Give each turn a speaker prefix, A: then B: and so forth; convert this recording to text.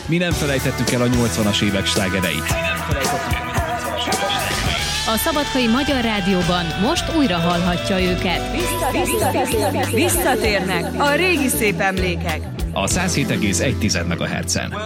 A: Mi nem felejtettük el a 80-as évek slágereit.
B: A Szabadkai Magyar Rádióban most újra hallhatja őket.
C: Visszatérnek a régi szép emlékek.
A: A 107,1 MHz-en.